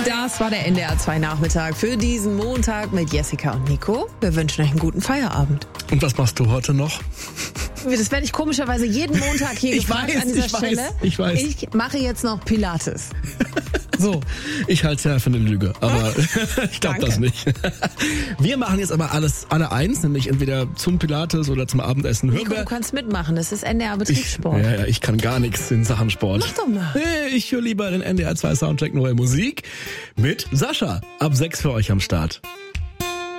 Das war der NDR 2 Nachmittag für diesen Montag mit Jessica und Nico. Wir wünschen euch einen guten Feierabend. Und was machst du heute noch? Das werde ich komischerweise jeden Montag hier gefragt an dieser Stelle. Ich weiß. Ich mache jetzt noch Pilates. So. Ich halte es ja für eine Lüge, aber ich glaube das nicht. Wir machen jetzt aber alle eins, nämlich entweder zum Pilates oder zum Abendessen. Nico, du kannst mitmachen, das ist NDR Betriebssport. Ich kann gar nichts in Sachen Sport. Mach doch mal. Ich höre lieber den NDR 2 Soundcheck Neue Musik mit Sascha. Ab 6 für euch am Start.